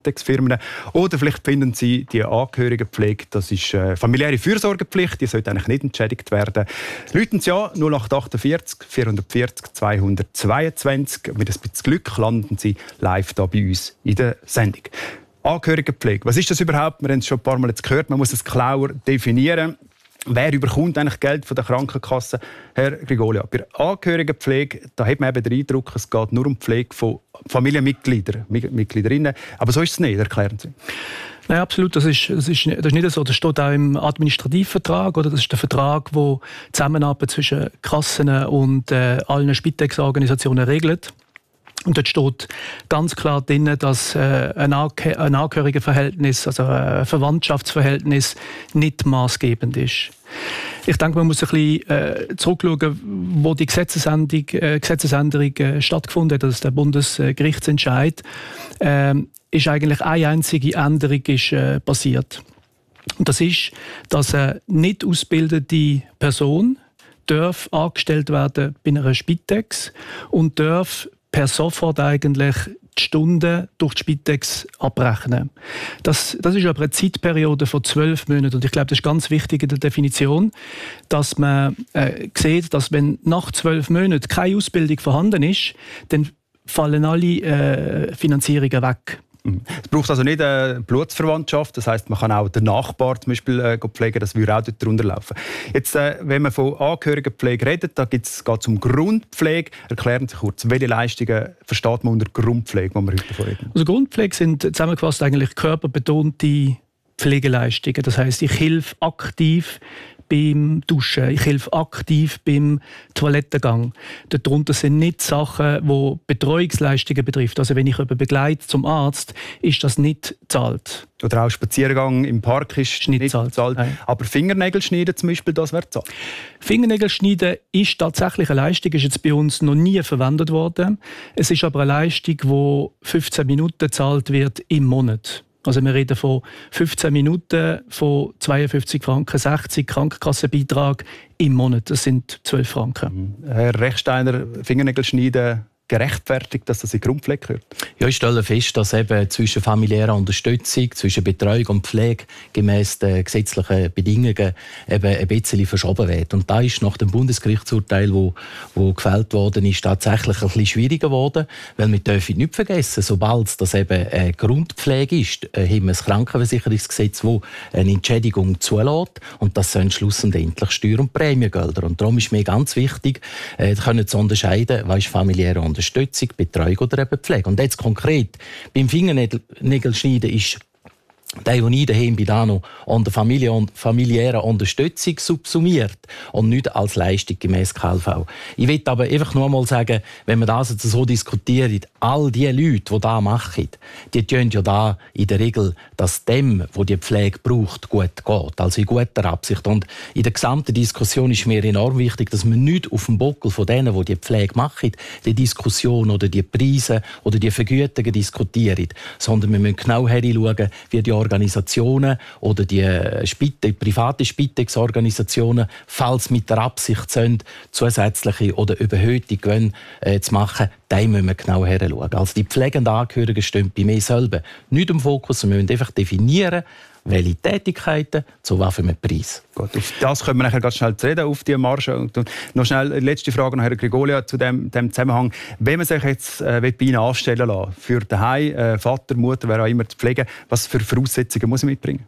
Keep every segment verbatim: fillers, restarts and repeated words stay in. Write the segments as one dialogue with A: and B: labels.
A: Firmen. Oder vielleicht finden Sie die Angehörigenpflege, das ist äh, familiäre Fürsorgepflicht, die sollte eigentlich nicht entschädigt werden. Läuten Sie an null acht achtundvierzig vierhundertvierzig zweihundertzweiundzwanzig. Mit ein bisschen Glück landen Sie live hier bei uns in der Sendung. Angehörigenpflege, was ist das überhaupt? Wir haben es schon ein paar Mal jetzt gehört, man muss es genauer definieren. Wer überkommt eigentlich Geld von der Krankenkasse? Herr Grigolia, bei Angehörigenpflege, da hat man eben den Eindruck, es geht nur um die Pflege von Familienmitgliedern, Mitgliederinnen. Aber so ist es nicht, erklären Sie.
B: Nein, absolut. Das ist, das, ist, das ist nicht so. Das steht auch im Administrativvertrag. Oder? Das ist der Vertrag, der die Zusammenarbeit zwischen Kassen und äh, allen Spitex-Organisationen regelt. Und dort steht ganz klar drin, dass äh, ein, Ange- ein Angehörigenverhältnis, also ein Verwandtschaftsverhältnis, nicht maßgebend ist. Ich denke, man muss ein bisschen äh, zurückschauen, wo die Gesetzesänderung, äh, Gesetzesänderung äh, stattgefunden hat, also der Bundesgerichtsentscheid, äh, ist eigentlich eine einzige Änderung ist, äh, passiert. Und das ist, dass eine nicht ausgebildete Person darf angestellt werden bei einer Spitex und darf per sofort eigentlich die Stunden durch die Spitex abrechnen. Das, das ist aber eine Zeitperiode von zwölf Monaten. Und ich glaube, das ist ganz wichtig in der Definition, dass man äh, sieht, dass wenn nach zwölf Monaten keine Ausbildung vorhanden ist, dann fallen alle äh, Finanzierungen weg.
A: Es braucht also nicht eine Blutsverwandtschaft, das heisst, man kann auch den Nachbar zum Beispiel äh, pflegen, das würde auch dort drunter laufen. Jetzt, äh, wenn man von Angehörigenpflege redet, da geht es um Grundpflege. Erklären Sie kurz, welche Leistungen versteht man unter Grundpflege, wo wir heute davon reden?
B: Also Grundpflege sind zusammengefasst eigentlich körperbetonte Pflegeleistungen. Das heisst, ich helfe aktiv beim Duschen, ich helfe aktiv beim Toilettengang. Darunter sind nicht Sachen, die Betreuungsleistungen betrifft. Also wenn ich jemanden begleite zum Arzt, ist das nicht bezahlt.
A: Oder auch Spaziergang im Park ist, ist nicht bezahlt. Aber Fingernägel schneiden zum Beispiel, das wäre bezahlt.
B: Fingernägel schneiden ist tatsächlich eine Leistung, ist jetzt bei uns noch nie verwendet worden. Es ist aber eine Leistung, die fünfzehn Minuten bezahlt wird im Monat. Also wir reden von fünfzehn Minuten, von zweiundfünfzig Franken, sechzig Krankenkassenbeitrag im Monat. Das sind zwölf Franken.
A: Herr Rechsteiner, Fingernägel schneiden, gerechtfertigt, dass das in die Grundpflege gehört?
C: Ja, ich stelle fest, dass eben zwischen familiärer Unterstützung, zwischen Betreuung und Pflege gemäss den gesetzlichen Bedingungen eben ein bisschen verschoben wird. Und da ist nach dem Bundesgerichtsurteil, wo, wo gefällt worden ist, tatsächlich ein bisschen schwieriger geworden, weil wir dürfen nicht vergessen, sobald das eben eine Grundpflege ist, haben wir das Krankenversicherungsgesetz, das eine Entschädigung zulässt, und das sind schlussendlich Steuer- und Prämiegelder. Und darum ist mir ganz wichtig, äh, können zu unterscheiden, was ist familiäre Unterstützung, Unterstützung, Betreuung oder eben Pflege. Und jetzt konkret, beim Fingernägelschneiden ist der, der ich daheim bin, da noch an der Familie und familiären Unterstützung subsumiert und nicht als Leistung gemäss K L V. Ich will aber einfach nur einmal sagen, wenn wir das jetzt so diskutieren, all die Leute, die das machen, die tun ja da in der Regel, dass dem, der die Pflege braucht, gut geht. Also in guter Absicht. Und in der gesamten Diskussion ist mir enorm wichtig, dass wir nicht auf dem Buckel von denen, die die Pflege machen, die Diskussion oder die Preise oder die Vergütungen diskutieren, sondern wir müssen genau hinschauen, wie die Organisationen oder die, Spite, die private Spitex-Organisationen, falls mit der Absicht sind, zusätzliche oder überhöhte Gewinne äh, zu machen, da müssen wir genau hinschauen. Also die pflegenden Angehörigen stehen bei mir selber nicht im Fokus. Wir müssen einfach definieren, welche Tätigkeiten zu was für einem Preis.
A: Gut, auf das können wir nachher ganz schnell reden, auf die Marge. Und noch schnell letzte Frage an Herrn Grigolia zu dem, dem Zusammenhang. Wenn man sich jetzt äh, bei Ihnen anstellen lassen, für daheim, äh, Vater, Mutter, wer auch immer zu pflegen, was für Voraussetzungen muss man mitbringen?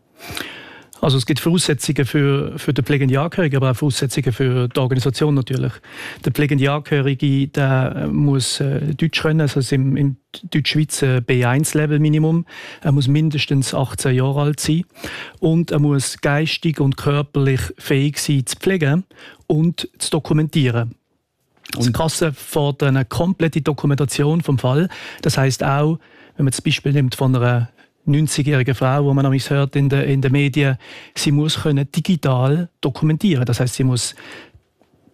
B: Also es gibt Voraussetzungen für, für den pflegenden Angehörigen, aber auch Voraussetzungen für die Organisation natürlich. Der pflegende Angehörige der muss äh, Deutsch können, also im, im Deutschschweiz äh, B eins Level Minimum. Er muss mindestens achtzehn Jahre alt sein und er muss geistig und körperlich fähig sein, zu pflegen und zu dokumentieren. Und die Kasse fordert eine komplette Dokumentation vom Fall. Das heisst auch, wenn man das Beispiel nimmt von einer neunzigjährige Frau, die man manchmal hört in den, in den Medien, sie muss können digital dokumentieren. Das heisst, sie muss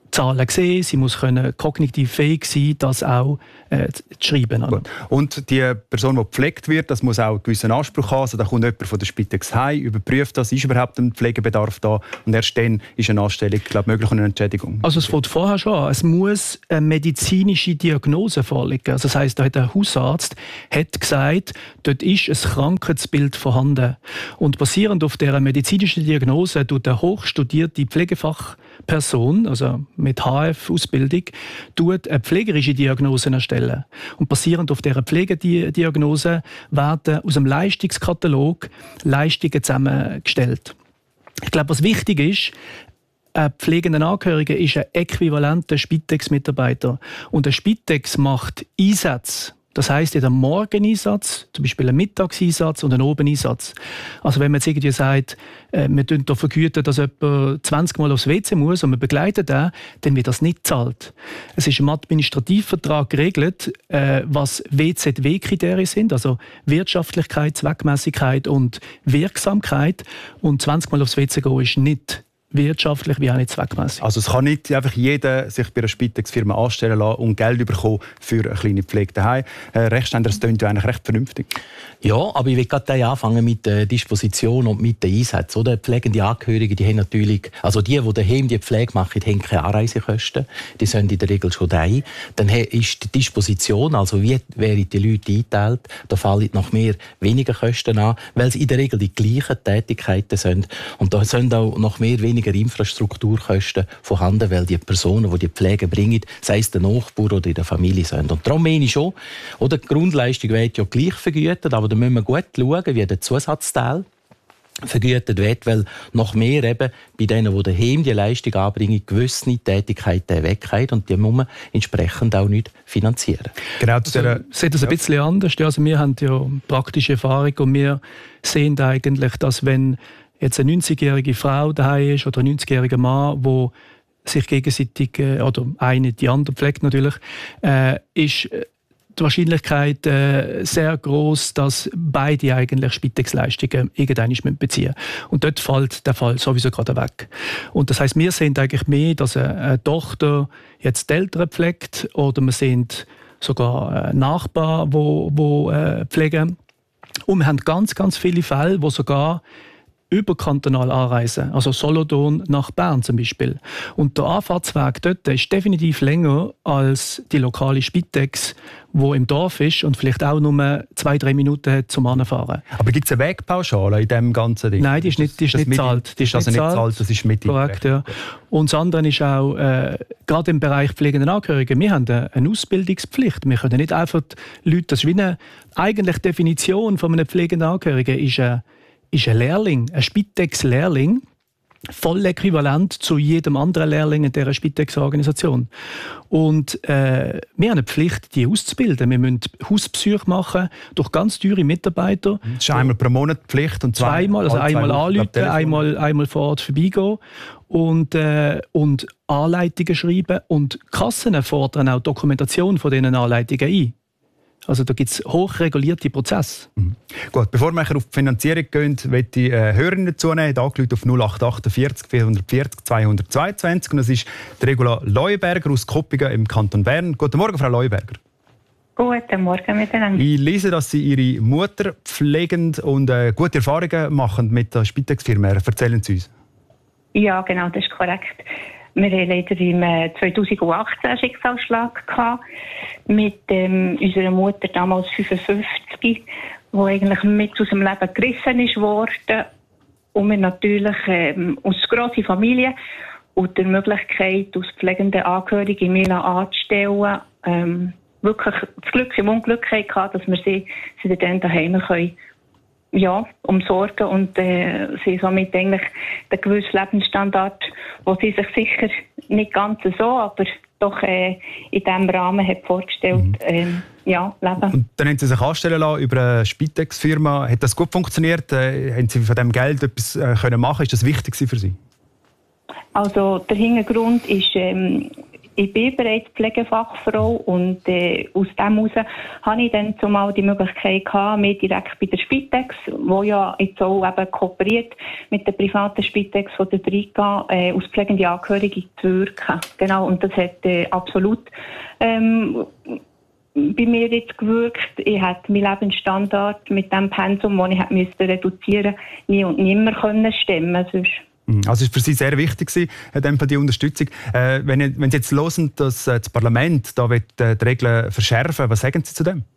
B: Zahlen sehen, sie muss können kognitiv fähig sein, das auch äh, zu schreiben.
A: Gut. Und die Person, die gepflegt wird, das muss auch einen gewissen Anspruch haben. Also da kommt jemand von der Spitex heim, überprüft das, ist überhaupt ein Pflegebedarf da und erst dann ist eine Anstellung, glaube möglich und eine Entschädigung.
B: Also es fängt vorher schon an. Es muss eine medizinische Diagnose vorliegen. Also das heisst, da hat der Hausarzt hat gesagt, dort ist ein Krankheitsbild vorhanden. Und basierend auf dieser medizinischen Diagnose tut eine hochstudierte Pflegefachperson, also mit H F-Ausbildung, eine pflegerische Diagnose erstellen. Und basierend auf dieser Pflegediagnose werden aus dem Leistungskatalog Leistungen zusammengestellt. Ich glaube, was wichtig ist, ein pflegender Angehöriger ist ein äquivalenter Spitex-Mitarbeiter. Und ein Spitex macht Einsätze. Das heisst, in einem Morgeneinsatz, zum Beispiel einen Mittagseinsatz und einen Abendeinsatz. Also wenn man jetzt irgendwie sagt, äh, wir vergüten da vergüten, dass jemand zwanzig Mal aufs W C muss und wir begleiten den, dann wird das nicht gezahlt. Es ist im Administrativvertrag geregelt, äh, was W Z W-Kriterien sind, also Wirtschaftlichkeit, Zweckmässigkeit und Wirksamkeit. Und zwanzig Mal aufs W C gehen ist nicht wirtschaftlich wie auch nicht zweckmässig.
A: Also es kann nicht einfach jeder sich bei einer Spitex-Firma anstellen lassen und Geld bekommen für eine kleine Pflege daheim. Äh, Rechtständer, das klingt ja eigentlich recht vernünftig.
C: Ja, aber ich will gerade anfangen mit der Disposition und mit den Einsätzen. Oder? Pflegende Angehörige, die haben natürlich, also die, die daheim die Pflege machen, die haben keine Anreisekosten. Die sind in der Regel schon daheim. Dann ist die Disposition, also wie werden die Leute eingeteilt, da fallen noch mehr weniger Kosten an, weil es in der Regel die gleichen Tätigkeiten sind. Und da sind auch noch mehr weniger Infrastrukturkosten vorhanden, weil die Personen, die die Pflege bringen, sei es der Nachbar oder in der Familie sind. Und darum meine ich schon, oder die Grundleistung wird ja gleich vergütet, aber da müssen wir gut schauen, wie der Zusatzteil vergütet wird, weil noch mehr eben bei denen, die daheim die Leistung anbringen, gewisse Tätigkeiten wegfallen und die muss man entsprechend auch nicht finanzieren.
A: Genau,
B: also, sieht das ein bisschen anders. Also wir haben ja praktische Erfahrung und wir sehen eigentlich, dass wenn jetzt eine neunzigjährige Frau daheim ist oder ein neunzigjähriger Mann, wo sich gegenseitig, äh, oder eine die andere pflegt natürlich, äh, ist die Wahrscheinlichkeit äh, sehr groß, dass beide eigentlich Spitex-Leistungen irgendwann beziehen müssen. Und dort fällt der Fall sowieso gerade weg. Und das heisst, wir sehen eigentlich mehr, dass eine, eine Tochter jetzt die Eltern pflegt oder wir sehen sogar einen Nachbar, wo, wo äh, pflegen. Und wir haben ganz, ganz viele Fälle, wo sogar überkantonal anreisen, also Solothurn nach Bern zum Beispiel. Und der Anfahrtsweg dort ist definitiv länger als die lokale Spitex, die im Dorf ist und vielleicht auch nur zwei, drei Minuten hat zum Anfahren.
A: Aber gibt es eine Wegpauschale in diesem ganzen Ding?
B: Nein, die ist nicht, die ist nicht gezahlt. Die ist
A: also nicht gezahlt, das ist mit
B: korrekt, ja. Und das andere ist auch, äh, gerade im Bereich pflegenden Angehörigen, wir haben eine, eine Ausbildungspflicht. Wir können nicht einfach die Leute, das ist wie eine eigentliche Definition von einem pflegenden Angehörigen, ist eine ist ein Lehrling, ein Spitex-Lehrling, voll äquivalent zu jedem anderen Lehrling in dieser Spitex-Organisation. Und äh, wir haben eine Pflicht, die auszubilden. Wir müssen Hauspsych machen durch ganz teure Mitarbeiter.
A: Das ist einmal pro Monat Pflicht und zwei,
B: zweimal, also einmal anrufen, einmal, einmal vor Ort vorbeigehen und, äh, und Anleitungen schreiben. Und Kassen fordern auch Dokumentation von diesen Anleitungen ein. Also da gibt es hochregulierte Prozesse.
A: Mhm. Gut, bevor wir auf die Finanzierung gehen, möchte ich äh, Hörer dazu nehmen. Da angerufen auf null acht achtundvierzig vierhundertvierzig zweihundertzweiundzwanzig. Und das ist die Regula Leuenberger aus Koppingen im Kanton Bern. Guten Morgen, Frau Leuenberger.
D: Guten Morgen miteinander.
A: Ich lese, dass Sie Ihre Mutter pflegen und äh, gute Erfahrungen machen mit der Spitex-Firma. Erzählen Sie uns.
D: Ja, genau, das ist korrekt. Wir hatten leider im zweitausendachtzehn einen Schicksalsschlag gehabt mit ähm, unserer Mutter, damals fünfundfünfzig, die eigentlich mit aus dem Leben gerissen ist worden. Und wir natürlich ähm, aus grosser Familie und der Möglichkeit, aus pflegenden Angehörigen Mila anzustellen, ähm, wirklich das Glück im Unglück gehabt, dass wir sie, sie dann daheim können. Ja, umsorgen und äh, sie somit eigentlich den gewissen Lebensstandard, wo sie sich sicher nicht ganz so, aber doch äh, in diesem Rahmen hat vorgestellt, mhm. äh, ja, leben.
A: Und dann haben Sie sich anstellen lassen über eine Spitex-Firma. Hat das gut funktioniert? Äh, haben Sie von diesem Geld etwas äh, können machen? Ist das wichtig für Sie?
D: Also der Hintergrund ist, ähm, ich bin bereits Pflegefachfrau und äh, aus dem heraus habe ich dann zumal die Möglichkeit gehabt, mich direkt bei der Spitex, wo ja jetzt auch eben kooperiert mit der privaten Spitex von der Trika, äh, als pflegende Angehörige zu wirken. Genau, und das hat äh, absolut ähm, bei mir jetzt gewirkt. Ich hätte meinen Lebensstandard mit dem Pensum, das ich hätte reduzieren musste, nie und nimmer können stemmen sonst.
A: Also es war für Sie sehr wichtig, die Unterstützung. Äh, wenn, wenn Sie jetzt hören, dass das Parlament da will, äh, die Regeln verschärfen, was sagen Sie zu dem?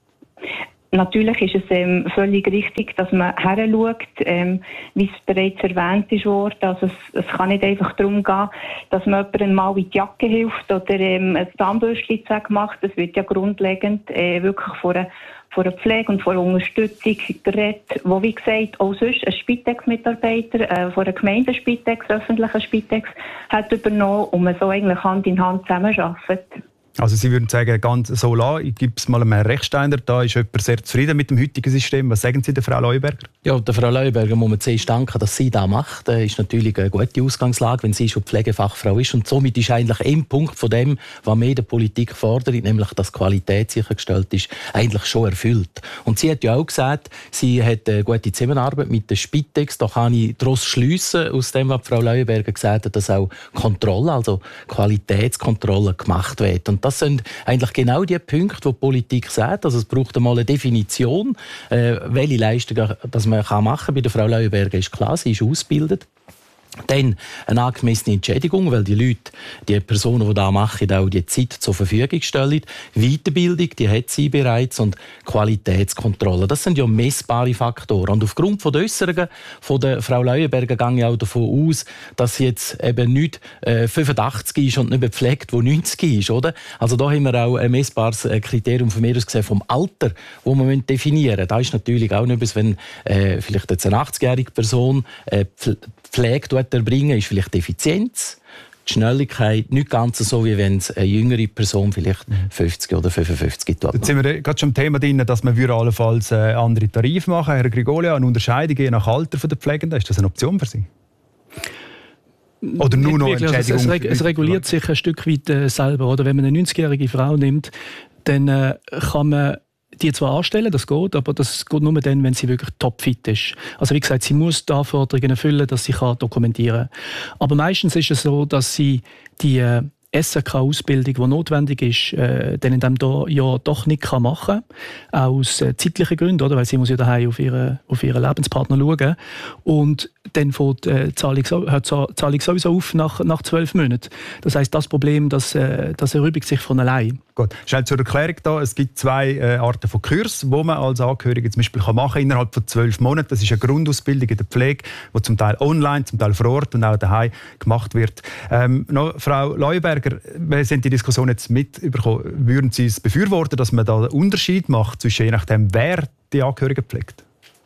D: Natürlich ist es ähm, völlig richtig, dass man heranschaut, ähm, wie es bereits erwähnt ist worden. Also es, es kann nicht einfach darum gehen, dass man jemandem mal in die Jacke hilft oder ähm, ein Zahnbürstchen macht. Das wird ja grundlegend äh, wirklich von einer, von einer Pflege und von einer Unterstützung geredet, wo, wie gesagt, auch sonst ein Spitex-Mitarbeiter äh, von einer Gemeindespitex, öffentlichen Spitex, hat übernommen und man so eigentlich Hand in Hand zusammenarbeitet.
A: Also Sie würden sagen, ganz so lassen. Ich gebe es mal einem Herrn Rechsteiner. Da ist jemand sehr zufrieden mit dem heutigen System. Was sagen Sie der Frau Leuenberger?
C: Ja, der Frau Leuenberger muss man zuerst danken, dass sie das macht. Das ist natürlich eine gute Ausgangslage, wenn sie schon Pflegefachfrau ist. Und somit ist eigentlich ein Punkt von dem, was wir in der Politik fordern, nämlich dass Qualität sichergestellt ist, eigentlich schon erfüllt. Und sie hat ja auch gesagt, sie hat eine gute Zusammenarbeit mit der Spitex. Da kann ich daraus schliessen, aus dem, was Frau Leuenberger gesagt hat, dass auch Kontrolle, also Qualitätskontrolle gemacht wird. Und das sind eigentlich genau die Punkte, die die Politik sagt. Also es braucht einmal eine Definition, äh, welche Leistungen das man machen kann. Bei der Frau Leuenberger ist klar, sie ist ausgebildet. Dann eine angemessene Entschädigung, weil die Leute, die Personen, die das machen, auch die Zeit zur Verfügung stellen. Weiterbildung, die hat sie bereits und Qualitätskontrolle. Das sind ja messbare Faktoren. Und aufgrund der Äußerungen von der Frau Leuenberger gehe ich auch davon aus, dass sie jetzt eben nicht äh, fünfundachtzig ist und nicht mehr pflegt, wo neunzig ist. Oder? Also da haben wir auch ein messbares Kriterium von mir aus gesehen vom Alter, das wir definieren müssen. Da ist natürlich auch nicht, wenn äh, vielleicht jetzt eine achtzigjährige Person äh, Pflege erbringen, ist vielleicht die Effizienz, die Schnelligkeit nicht ganz so, wie wenn es eine jüngere Person vielleicht fünfzig oder fünfundfünfzig gibt.
A: Jetzt sind wir gerade schon im Thema drin, dass man allenfalls andere Tarife machen. Herr Grigolia, eine Unterscheidung je nach Alter der Pflegenden, ist das eine Option für Sie? Oder nur noch
B: Entschädigung? Also es, reg es reguliert sich ein Stück weit äh, selber. Oder? Wenn man eine neunzigjährige Frau nimmt, dann äh, kann man die zwar anstellen, das geht, aber das geht nur dann, wenn sie wirklich topfit ist. Also wie gesagt, sie muss die Anforderungen erfüllen, dass sie kann dokumentieren kann. Aber meistens ist es so, dass sie die äh, S R K-Ausbildung, die notwendig ist, äh, dann in diesem Jahr doch nicht kann machen kann, aus äh, zeitlichen Gründen, oder? Weil sie muss ja daheim auf ihren, auf ihren Lebenspartner schauen. Und dann fängt die äh, Zahlung, hört die Zahlung sowieso auf nach, nach zwölf Monaten. Das heisst, das Problem, das, äh, das erübrigt sich von allein.
A: Gut. Schnell zur Erklärung da. Es gibt zwei äh, Arten von Kursen, die man als Angehörige zum Beispiel kann machen kann innerhalb von zwölf Monaten. Das ist eine Grundausbildung in der Pflege, die zum Teil online, zum Teil vor Ort und auch daheim gemacht wird. Ähm, noch, Frau Leuenberger, wir sind die Diskussion jetzt mitbekommen. Würden Sie es befürworten, dass man da einen Unterschied macht zwischen je nachdem, wer die Angehörigen pflegt?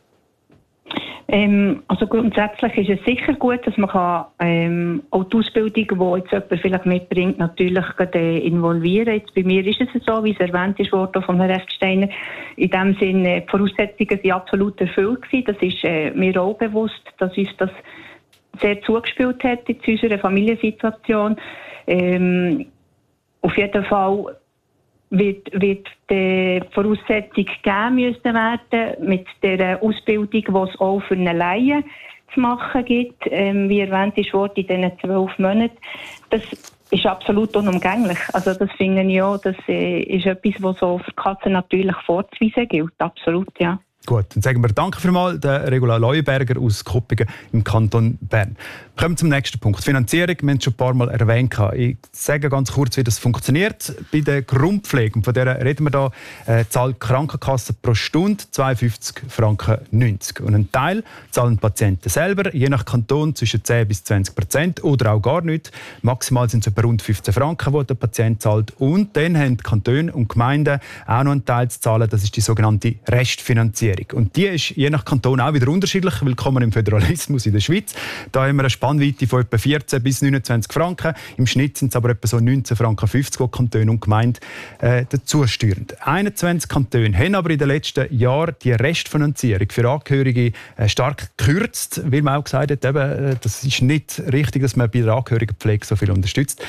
D: Ähm, also grundsätzlich ist es sicher gut, dass man kann, ähm, auch die Ausbildung, die jetzt jemand vielleicht mitbringt, natürlich äh, involvieren. Jetzt bei mir ist es so, wie es erwähnt ist worden von Herrn Rechsteiner. In dem Sinne, die Voraussetzungen sind absolut erfüllt gewesen. Das ist äh, mir auch bewusst, dass uns das sehr zugespielt hat in unserer Familiensituation. Ähm, auf jeden Fall wird, wird die Voraussetzung gegeben müssen werden mit der Ausbildung, die es auch für eine Laie zu machen gibt, ähm, wie erwähnt ist worden, in diesen zwölf Monaten. Das ist absolut unumgänglich. Also das finde ich auch, das äh, ist etwas, was so für Katzen natürlich vorzuweisen gilt. Absolut, ja.
A: Gut, dann sagen wir danke vielmals der Regula Leuenberger aus Koppingen im Kanton Bern. Wir kommen zum nächsten Punkt. Finanzierung, wir haben es schon ein paar Mal erwähnt. Ich sage ganz kurz, wie das funktioniert. Bei der Grundpflege, und von der reden wir da, äh, zahlt die Krankenkasse pro Stunde zweiundfünfzig Franken neunzig. Und einen Teil zahlen die Patienten selber, je nach Kanton zwischen zehn bis zwanzig Prozent oder auch gar nicht. Maximal sind es etwa rund fünfzehn Franken, die der Patient zahlt. Und dann haben die Kantone und Gemeinden auch noch einen Teil zu zahlen. Das ist die sogenannte Restfinanzierung. Und die ist je nach Kanton auch wieder unterschiedlich. Willkommen im Föderalismus in der Schweiz. Da haben wir eine Spannweite von etwa vierzehn bis neunundzwanzig Franken. Im Schnitt sind es aber etwa so neunzehn Franken fünfzig, die Kantone und Gemeinden äh, dazu steuern. einundzwanzig Kantone haben aber in den letzten Jahren die Restfinanzierung für Angehörige äh, stark gekürzt, weil man auch gesagt hat, eben, äh, das ist nicht richtig, dass man bei der Angehörigenpflege so viel unterstützt.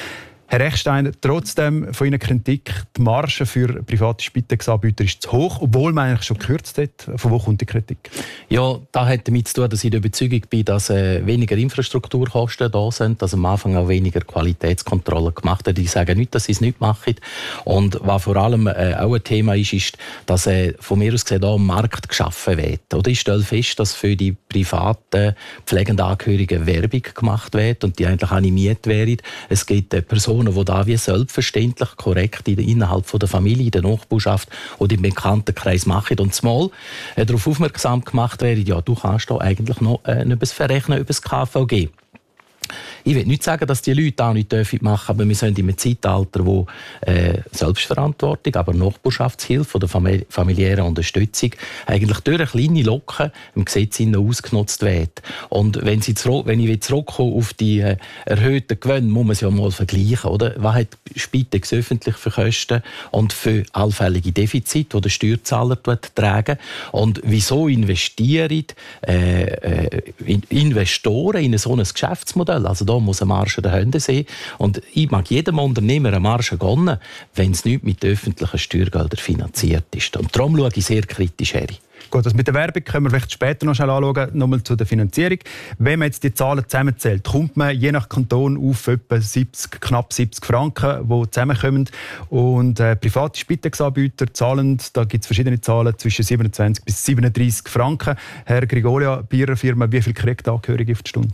A: Herr Rechsteiner, trotzdem von Ihnen Kritik, die Marge für private Spitex-Anbieter ist zu hoch, obwohl man eigentlich schon gekürzt hat. Von wo kommt die Kritik?
C: Ja, das hat damit zu tun, dass ich der Überzeugung bin, dass äh, weniger Infrastrukturkosten da sind, dass am Anfang auch weniger Qualitätskontrollen gemacht werden. Ich sage nicht, dass sie es nicht machen. Und was vor allem äh, auch ein Thema ist, ist, dass äh, von mir aus gesehen da ein Markt geschaffen wird. Oder ich stelle fest, dass für die privaten pflegenden Angehörigen Werbung gemacht wird und die eigentlich animiert werden. Es gibt äh, Personen, die da wie selbstverständlich korrekt innerhalb von der Familie, der Nachbarschaft oder im Bekanntenkreis machen und zumal äh, darauf aufmerksam gemacht werden, ja, du kannst da eigentlich noch äh, etwas verrechnen über das K V G. Ich will nicht sagen, dass die Leute auch nicht machen dürfen, aber wir sind in einem Zeitalter, wo äh, Selbstverantwortung, aber Nachbarschaftshilfe oder famili- familiäre Unterstützung eigentlich durch eine kleine Locke im Gesetz ausgenutzt wird. Und wenn, sie zurück, wenn ich zurückkomme auf die äh, erhöhten Gewinne, muss man es ja mal vergleichen. Oder? Was hat Spitex öffentlich für Kosten und für allfällige Defizite, die der Steuerzahler tragen? Und wieso investieren äh, äh, Investoren in ein so ein Geschäftsmodell? Also da muss eine Marge dahinter sein. Und ich mag jedem Unternehmer eine Marge gönnen, wenn es nicht mit öffentlichen Steuergeldern finanziert ist. Und darum schaue ich sehr kritisch her.
A: Gut, das mit der Werbung können wir vielleicht später noch schnell anschauen. Nochmal zu der Finanzierung. Wenn man jetzt die Zahlen zusammenzählt, kommt man je nach Kanton auf etwa siebzig, knapp siebzig Franken, die zusammenkommen. Und äh, private Spitex-Anbieter zahlen, da gibt es verschiedene Zahlen, zwischen siebenundzwanzig bis siebenunddreissig Franken. Herr Grigolia, bei Ihrer Firma, wie viel kriegt der Angehörige auf die Stunde?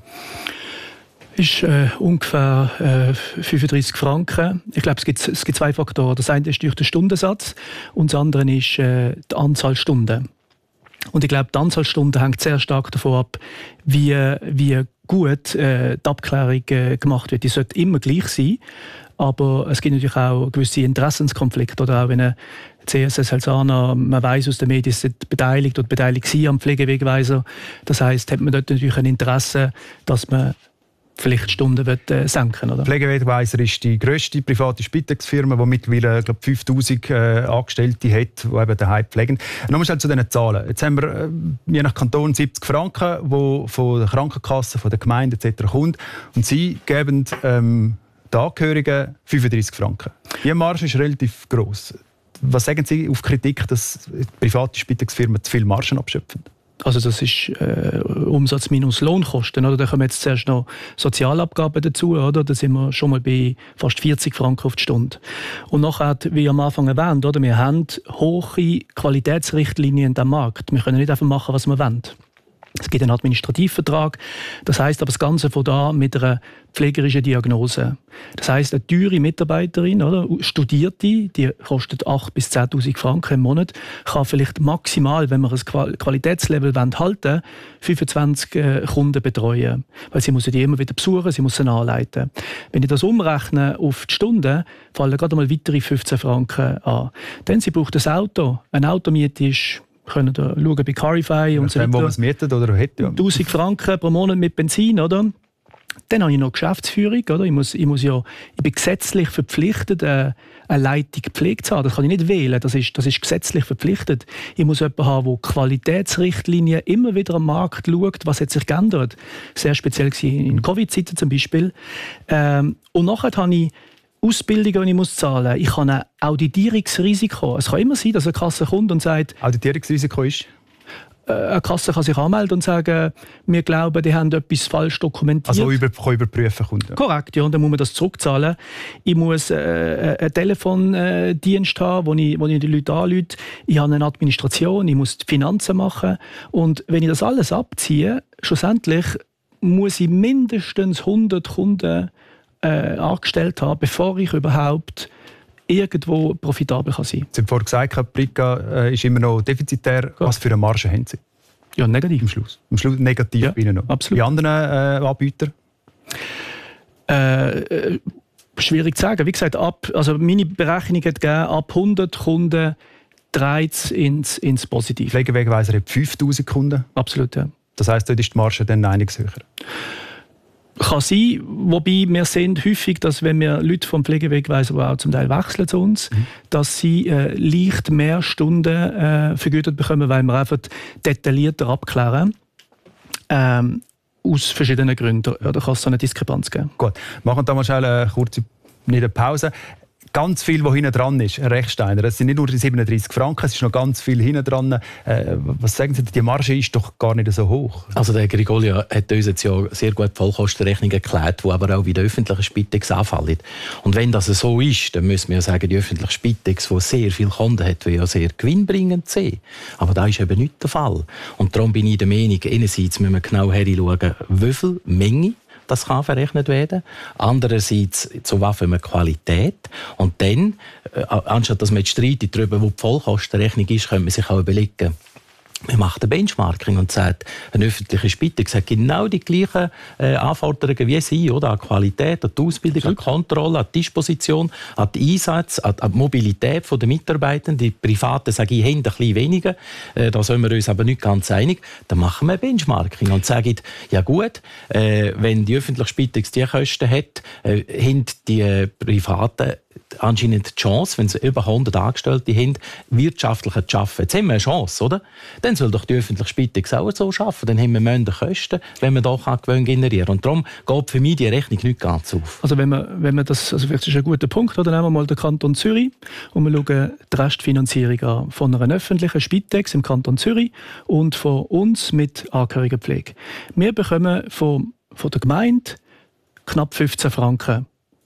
B: Ist äh, ungefähr äh, fünfunddreissig Franken. Ich glaube, es gibt, es gibt zwei Faktoren. Das eine ist durch den Stundensatz und das andere ist äh, die Anzahl Stunden. Und ich glaube, die Anzahl Stunden hängt sehr stark davon ab, wie, wie gut äh, die Abklärung äh, gemacht wird. Die sollte immer gleich sein, aber es gibt natürlich auch gewisse Interessenskonflikte. Oder auch wenn ein C S S Helsaner, man weiss aus den Medien, ist beteiligt oder beteiligt sie am Pflegewegweiser. Das heisst, hat man dort natürlich ein Interesse, dass man vielleicht Stunden wird, äh, senken, oder?
A: Pflegewegweiser ist die grösste private Spitex-Firma, die mittlerweile glaub, fünftausend äh, Angestellte hat, die eben daheim pflegen. Nochmal schnell zu diesen Zahlen. Jetzt haben wir äh, je nach Kanton siebzig Franken, die von der Krankenkasse, von der Gemeinde et cetera kommen. Und Sie geben ähm, den Angehörigen fünfunddreissig Franken. Die Marge ist relativ gross. Was sagen Sie auf Kritik, dass private Spitex-Firmen zu viel Margen abschöpfen?
B: Also das ist äh, Umsatz minus Lohnkosten. Oder? Da kommen jetzt zuerst noch Sozialabgaben dazu. Oder? Da sind wir schon mal bei fast vierzig Franken auf die Stunde. Und nachher, wie am Anfang erwähnt, oder? Wir haben hohe Qualitätsrichtlinien am Markt. Wir können nicht einfach machen, was wir wollen. Es gibt einen Administrativvertrag. Das heisst aber das Ganze von da mit einer pflegerischen Diagnose. Das heisst, eine teure Mitarbeiterin, oder, Studierte, die kostet achttausend bis zehntausend Franken im Monat, kann vielleicht maximal, wenn wir ein Qualitätslevel halten wollen, fünfundzwanzig äh, Kunden betreuen. Weil sie muss die immer wieder besuchen, sie muss sie anleiten. Wenn ich das umrechne auf die Stunden, fallen gerade mal weitere fünfzehn Franken an. Dann sie braucht ein Auto. Ein Automiete ist, können da schauen bei Carify und so weiter.
A: Wo man es mietet oder hat, ja.
B: tausend Franken pro Monat mit Benzin, oder? Dann habe ich noch Geschäftsführung, oder? Ich muss, ich muss ja, ich bin gesetzlich verpflichtet, eine, eine Leitung Pflege zu haben. Das kann ich nicht wählen, das ist, das ist gesetzlich verpflichtet. Ich muss jemanden haben, der Qualitätsrichtlinien immer wieder am Markt schaut, was hat sich geändert. Sehr speziell in Covid-Zeiten zum Beispiel. Ähm, und nachher habe ich Ausbildungen, die ich muss zahlen muss. Ich habe ein Auditierungsrisiko. Es kann immer sein, dass eine Kasse kommt und sagt...
A: Auditierungsrisiko ist?
B: Eine Kasse kann sich anmelden und sagen, wir glauben, die haben etwas falsch dokumentiert.
A: Also über, kann überprüfen kommt. Ja.
B: Korrekt, ja, und dann muss man das zurückzahlen. Ich muss äh, einen Telefondienst haben, wo ich, wo ich die Leute anrufe. Ich habe eine Administration, ich muss die Finanzen machen. Und wenn ich das alles abziehe, schlussendlich muss ich mindestens hundert Kunden äh, angestellt haben, bevor ich überhaupt irgendwo profitabel kann sein kann.
A: Sie haben vorhin gesagt, Prika äh, ist immer noch defizitär. Ja. Was für eine Marge haben Sie?
B: Ja, negativ.
A: Am Schluss. Am Schluss negativ
B: ja,
A: bei Ihnen noch.
B: Absolut.
A: Bei anderen äh, Anbietern?
B: Äh, äh, schwierig zu sagen. Wie gesagt, ab, also meine Berechnung hat gegeben, ab hundert Kunden dreht es ins, ins Positive.
A: Pflegewegweiser hat fünftausend Kunden?
B: Absolut, ja.
A: Das heisst, dort ist die Marge dann einiges höher?
B: Kann sein, wobei wir sehen häufig, dass wenn wir Leute vom Pflegewegweiser, die auch zum Teil wechseln zu uns, mhm. dass sie äh, leicht mehr Stunden äh, vergütet bekommen, weil wir einfach detaillierter abklären. Ähm, aus verschiedenen Gründen. Ja, da kann es so eine Diskrepanz geben.
A: Gut, machen wir da mal schnell eine kurze nicht eine Pause. Ganz viel, was hinten dran ist, Herr Rechsteiner. Es sind nicht nur die siebenunddreissig Franken, es ist noch ganz viel hinten dran. Äh, was sagen Sie, die Marge ist doch gar nicht so hoch.
C: Also der Grigolio hat uns jetzt ja sehr gut die Vollkostenrechnung erklärt, die aber auch bei der öffentlichen Spitex anfallen. Und wenn das so ist, dann müssen wir ja sagen, die öffentliche Spitex, die sehr viele Kunden hat, will ja sehr gewinnbringend sein. Aber das ist eben nicht der Fall. Und darum bin ich der Meinung, einerseits müssen wir genau hinschauen, wie viel Menge das kann verrechnet werden. Andererseits zu was für eine Qualität. Und dann, äh, anstatt dass man jetzt streitet darüber, wo die Vollkostenrechnung ist, könnte man sich auch überlegen, man macht ein Benchmarking und sagt, eine öffentliche Spitex hat genau die gleichen äh, Anforderungen wie Sie, oder? An Qualität, an die Ausbildung, an die Kontrolle, an die Disposition, an den Einsatz, an die Mobilität der Mitarbeitenden. Die Privaten, sage ich, haben ein bisschen weniger. Äh, da sind wir uns aber nicht ganz einig. Dann machen wir ein Benchmarking und sagen, ja gut, äh, wenn die öffentliche Spitex die Kosten hat, äh, haben die äh, Privaten anscheinend die Chance, wenn sie über hundert Angestellte haben, wirtschaftlicher zu arbeiten. Jetzt haben wir eine Chance, oder? Dann soll doch die öffentliche Spitex auch so arbeiten. Dann haben wir mehr Kosten, wenn wir doch Gewinn generieren. Und darum geht für mich die Rechnung nicht ganz auf.
B: Also wenn man, wenn man das, also das ist ein guter Punkt, oder? Nehmen wir mal den Kanton Zürich und wir schauen die Restfinanzierung an von einer öffentlichen Spitex im Kanton Zürich und von uns mit Angehörigenpflege. Wir bekommen von, von der Gemeinde knapp fünfzehn Franken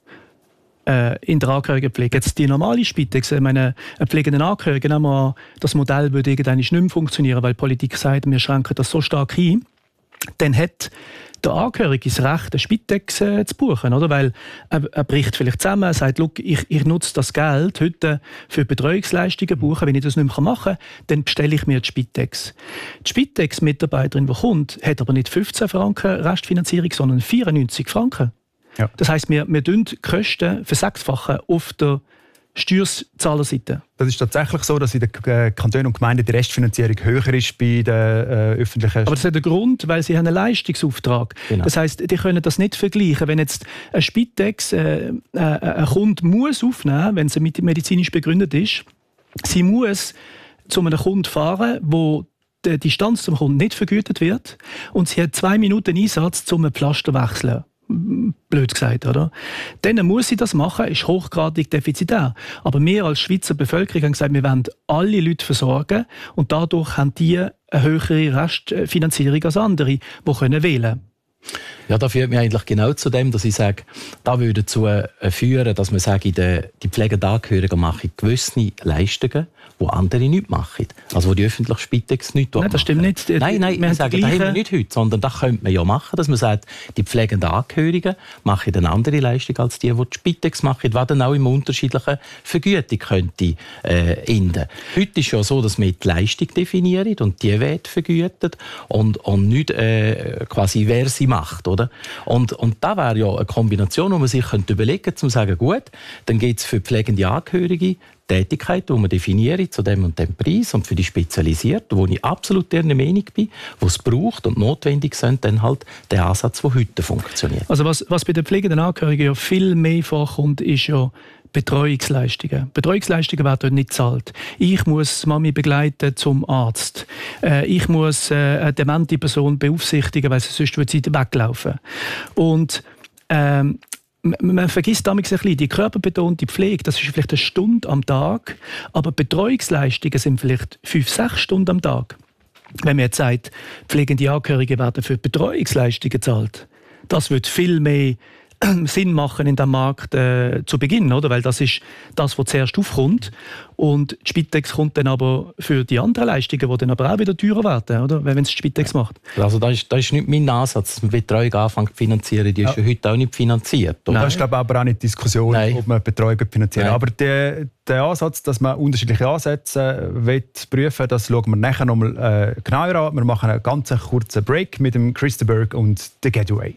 B: in der Angehörigenpflege. Jetzt die normale Spitex, ich meine, ein pflegenden Angehörigen, nehmen wir an, das Modell würde irgendwann nicht mehr funktionieren, weil die Politik sagt, wir schränken das so stark ein, dann hat der Angehörige das Recht, eine Spitex äh, zu buchen, oder? Weil er, er bricht vielleicht zusammen, er sagt, ich, ich nutze das Geld heute für Betreuungsleistungen buchen, wenn ich das nicht mehr machen kann, dann bestelle ich mir die Spitex. Die Spitex-Mitarbeiterin, die kommt, hat aber nicht fünfzehn Franken Restfinanzierung, sondern vierundneunzig Franken. Ja. Das heisst, wir, wir tun die Kosten versechsfachen auf der Steuerzahlerseite.
A: Das ist tatsächlich so, dass in den Kantonen und Gemeinden die Restfinanzierung höher ist bei den äh, öffentlichen...
B: Aber das hat einen Grund, weil sie haben einen Leistungsauftrag. Genau. Das heisst, die können das nicht vergleichen. Wenn jetzt ein Spitex äh, äh, ein Kunde muss aufnehmen, wenn sie medizinisch begründet ist, sie muss zu einem Kunden fahren, wo die Distanz zum Kunden nicht vergütet wird und sie hat zwei Minuten Einsatz, um ein Pflaster zu wechseln. Blöd gesagt, oder? Dann muss sie das machen, ist hochgradig defizitär. Aber wir als Schweizer Bevölkerung haben gesagt, wir wollen alle Leute versorgen und dadurch haben die eine höhere Restfinanzierung als andere, die können wählen.
C: Ja, das führt mich eigentlich genau zu dem, dass ich sage, da würde dazu führen, dass man sagt, die pflegenden Angehörigen machen gewisse Leistungen, die andere nicht machen. Also wo die öffentliche Spitex nicht
B: machen. Nein, das stimmt nicht.
C: Nein, nein, wir sagen, das haben wir nicht heute, sondern das könnte man ja machen, dass man sagt, die pflegenden Angehörigen machen eine andere Leistung als die, die die Spitex machen, was dann auch in unterschiedlichen Vergütung könnte äh, enden. Heute ist ja so, dass wir die Leistung definieren und die wird vergütet und, und nicht äh, quasi, wer sie macht. Oder? Und, und da wäre ja eine Kombination, wo man sich könnte überlegen könnte, um zu sagen, gut, dann gibt es für pflegende Angehörige Tätigkeit, die man definiert zu dem und dem Preis und für die Spezialisierten, wo ich absolut der Meinung bin, wo es braucht und notwendig sind, dann halt der Ansatz, der heute funktioniert.
B: Also was, was bei den pflegenden Angehörigen ja viel mehr vorkommt, ist ja Betreuungsleistungen. Betreuungsleistungen werden dort nicht gezahlt. Ich muss Mami begleiten zum Arzt. Äh, ich muss äh, eine demente Person beaufsichtigen, weil sie sonst würde sie weglaufen. Und ähm, man vergisst damals ein bisschen, die körperbetonte Pflege, das ist vielleicht eine Stunde am Tag, aber Betreuungsleistungen sind vielleicht fünf, sechs Stunden am Tag. Wenn man jetzt sagt, pflegende Angehörige werden für Betreuungsleistungen gezahlt, das wird viel mehr Sinn machen in dem Markt äh, zu Beginn, oder? Weil das ist das, was zuerst aufkommt. Und die Spitex kommt dann aber für die anderen Leistungen, die dann aber auch wieder teurer werden, oder? Wenn es die Spitex macht.
C: Also das ist, das ist nicht mein Ansatz, dass man Betreuung anfängt zu finanzieren. Die ist ja, ja heute auch nicht finanziert.
A: Oder? Das ist, glaube ich, aber auch nicht die Diskussion, Nein. ob man Betreuung finanziert. Aber der, der Ansatz, dass man unterschiedliche Ansätze will prüfen, das schauen wir nachher noch mal äh, genauer an. Wir machen einen ganz kurzen Break mit dem Christenberg und The Getaway.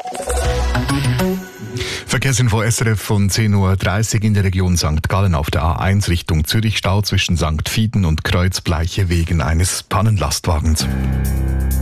E: Verkehrsinfo S R F von zehn Uhr dreißig in der Region Sankt Gallen auf der A eins Richtung Zürich, Stau zwischen Sankt Vieden und Kreuzbleiche wegen eines Pannenlastwagens.